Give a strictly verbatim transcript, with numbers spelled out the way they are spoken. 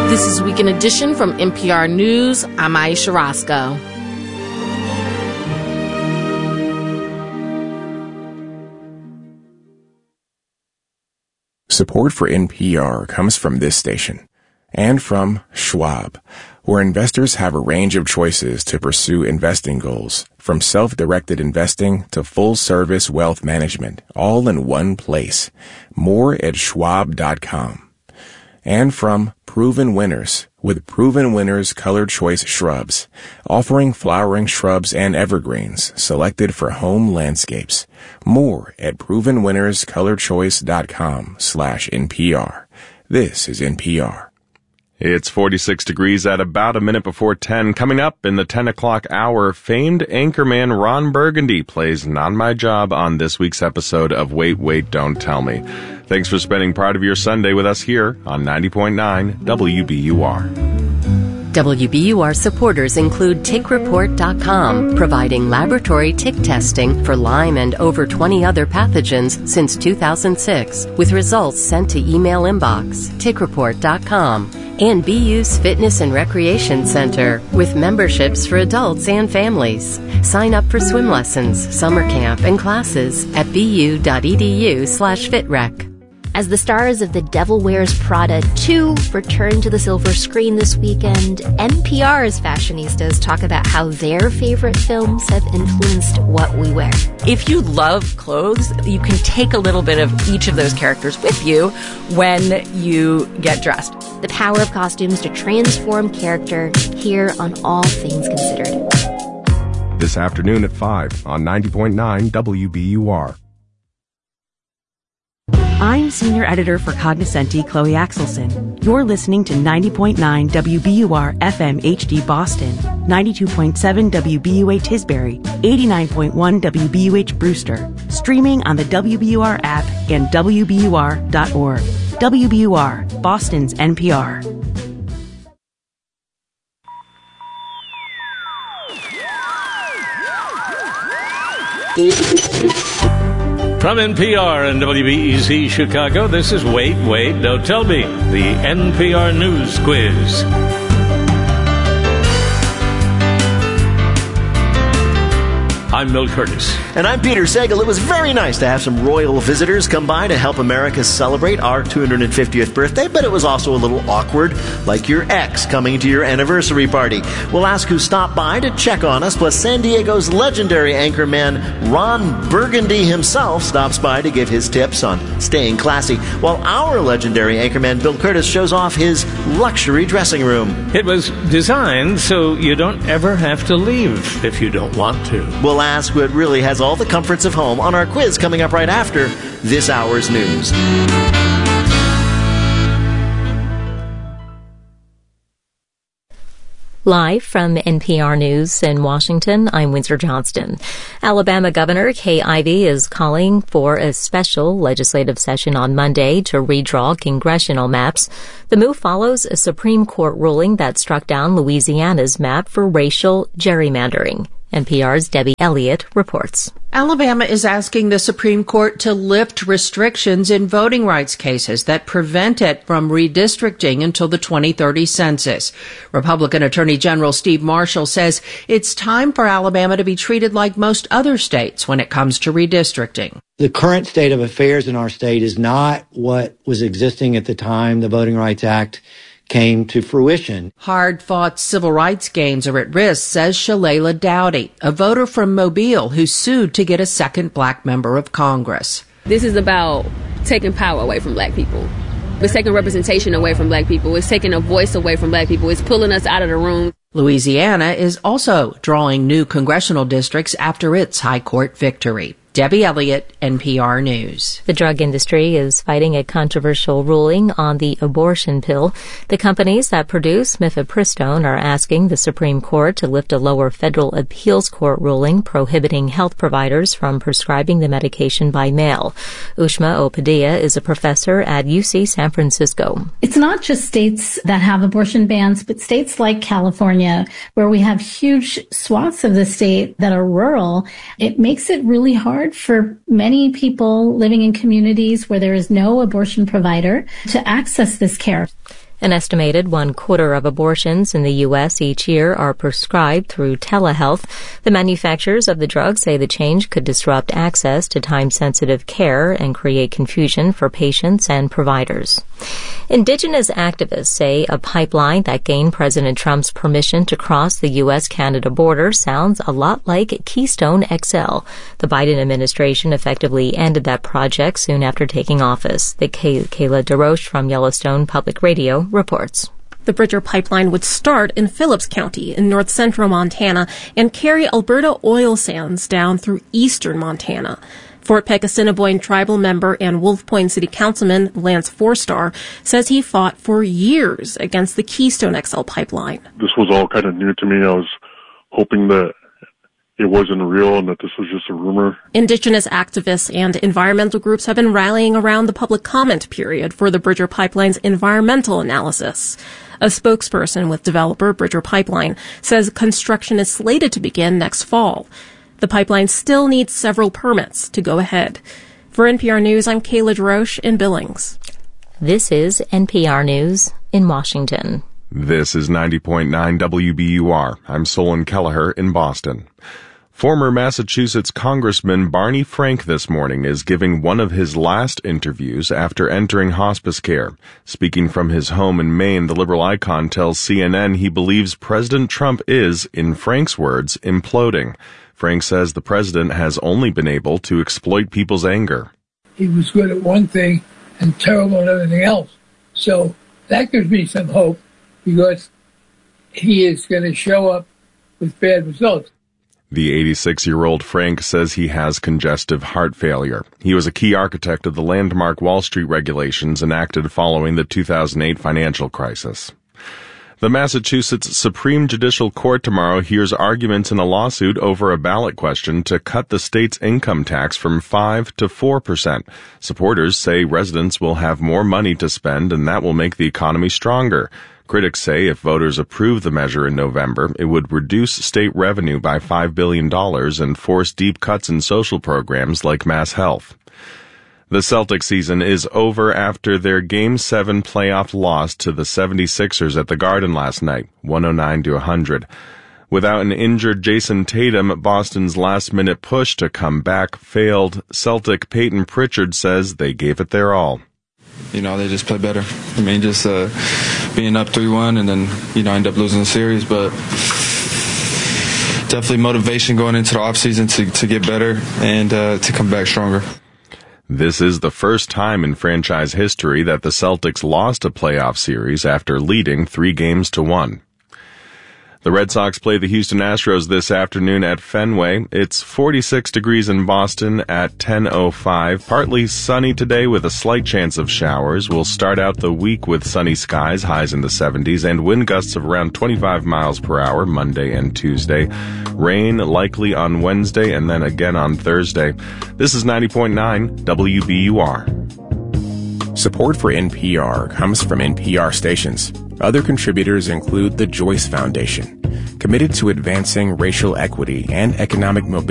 This is Weekend Edition from N P R News. I'm Aisha Roscoe. Support for N P R comes from this station and from Schwab, where investors have a range of choices to pursue investing goals, from self-directed investing to full-service wealth management, all in one place. More at schwab dot com. And from Proven Winners, with Proven Winners Colored Choice Shrubs, offering flowering shrubs and evergreens selected for home landscapes. More at proven winners colored choice dot com slash N P R. This is N P R. It's forty-six degrees at about a minute before ten. Coming up in the ten o'clock hour, famed anchorman Ron Burgundy plays Not My Job on this week's episode of Wait, Wait, Don't Tell Me. Thanks for spending part of your Sunday with us here on ninety point nine W B U R. W B U R supporters include tick report dot com, providing laboratory tick testing for Lyme and over twenty other pathogens since two thousand six, with results sent to email inbox. tick report dot com. And B U's Fitness and Recreation Center, with memberships for adults and families. Sign up for swim lessons, summer camp, and classes at bu.edu slash fitrec. As the stars of The Devil Wears Prada two return to the silver screen this weekend, N P R's fashionistas talk about how their favorite films have influenced what we wear. If you love clothes, you can take a little bit of each of those characters with you when you get dressed. The power of costumes to transform character, here on All Things Considered. This afternoon at five on ninety point nine W B U R. I'm Senior Editor for Cognoscenti, Chloe Axelson. You're listening to ninety point nine W B U R F M H D Boston, ninety-two point seven W B U H Tisbury, eighty-nine point one W B U H Brewster, streaming on the W B U R app and W B U R dot org. W B U R, Boston's N P R. From N P R and W B E Z Chicago, this is Wait, Wait, Don't Tell Me, the N P R News Quiz. I'm Milt Curtis. And I'm Peter Sagal. It was very nice to have some royal visitors come by to help America celebrate our two hundred fiftieth birthday, but it was also a little awkward, like your ex coming to your anniversary party. We'll ask who stopped by to check on us, plus San Diego's legendary anchorman Ron Burgundy himself stops by to give his tips on staying classy, while our legendary anchorman Bill Curtis shows off his luxury dressing room. It was designed so you don't ever have to leave if you don't want to. We'll ask what really has all the comforts of home on our quiz coming up right after this hour's news. Live from N P R News in Washington, I'm Windsor Johnston. Alabama Governor Kay Ivey is calling for a special legislative session on Monday to redraw congressional maps. The move follows a Supreme Court ruling that struck down Louisiana's map for racial gerrymandering. N P R's Debbie Elliott reports. Alabama is asking the Supreme Court to lift restrictions in voting rights cases that prevent it from redistricting until the twenty thirty census. Republican Attorney General Steve Marshall says it's time for Alabama to be treated like most other states when it comes to redistricting. The current state of affairs in our state is not what was existing at the time the Voting Rights Act came to fruition. Hard-fought civil rights gains are at risk, says Shalala Dowdy, a voter from Mobile who sued to get a second black member of Congress. This is about taking power away from black people. It's taking representation away from black people. It's taking a voice away from black people. It's pulling us out of the room. Louisiana is also drawing new congressional districts after its high court victory. Debbie Elliott, N P R News. The drug industry is fighting a controversial ruling on the abortion pill. The companies that produce mifepristone are asking the Supreme Court to lift a lower federal appeals court ruling prohibiting health providers from prescribing the medication by mail. Ushma Opadia is a professor at U C San Francisco. It's not just states that have abortion bans, but states like California, where we have huge swaths of the state that are rural. It makes it really hard for many people living in communities where there is no abortion provider to access this care. An estimated one quarter of abortions in the U S each year are prescribed through telehealth. The manufacturers of the drug say the change could disrupt access to time-sensitive care and create confusion for patients and providers. Indigenous activists say a pipeline that gained President Trump's permission to cross the U S Canada border sounds a lot like Keystone X L. The Biden administration effectively ended that project soon after taking office. The Kay- Kayla DeRoche from Yellowstone Public Radio reports. The Bridger pipeline would start in Phillips County in north-central Montana and carry Alberta oil sands down through eastern Montana. Fort Peck Assiniboine tribal member and Wolf Point City Councilman Lance Forstar says he fought for years against the Keystone X L pipeline. This was all kind of new to me. I was hoping that it wasn't real and that this was just a rumor. Indigenous activists and environmental groups have been rallying around the public comment period for the Bridger Pipeline's environmental analysis. A spokesperson with developer Bridger Pipeline says construction is slated to begin next fall. The pipeline still needs several permits to go ahead. For N P R News, I'm Kayla DeRoche in Billings. This is N P R News in Washington. This is ninety point nine W B U R. I'm Solon Kelleher in Boston. Former Massachusetts Congressman Barney Frank this morning is giving one of his last interviews after entering hospice care. Speaking from his home in Maine, the liberal icon tells C N N he believes President Trump is, in Frank's words, imploding. Frank says the president has only been able to exploit people's anger. He was good at one thing and terrible at everything else. So that gives me some hope because he is going to show up with bad results. The eighty-six-year-old Frank says he has congestive heart failure. He was a key architect of the landmark Wall Street regulations enacted following the two thousand eight financial crisis. The Massachusetts Supreme Judicial Court tomorrow hears arguments in a lawsuit over a ballot question to cut the state's income tax from five to four percent. Supporters say residents will have more money to spend and that will make the economy stronger. Critics say if voters approve the measure in November, it would reduce state revenue by five billion dollars and force deep cuts in social programs like Mass Health. The Celtics season is over after their Game seven playoff loss to the seventy-sixers at the Garden last night, one oh nine to one hundred. Without an injured Jason Tatum, Boston's last-minute push to come back failed. Celtic Peyton Pritchard says they gave it their all. You know, they just play better. I mean, just uh, being up three one and then, you know, end up losing the series. But definitely motivation going into the offseason to, to get better and uh, to come back stronger. This is the first time in franchise history that the Celtics lost a playoff series after leading three games to one. The Red Sox play the Houston Astros this afternoon at Fenway. It's forty-six degrees in Boston at ten oh five. Partly sunny today with a slight chance of showers. We'll start out the week with sunny skies, highs in the seventies, and wind gusts of around twenty-five miles per hour Monday and Tuesday. Rain likely on Wednesday and then again on Thursday. This is ninety point nine W B U R. Support for N P R comes from N P R stations. Other contributors include the Joyce Foundation, committed to advancing racial equity and economic mobility.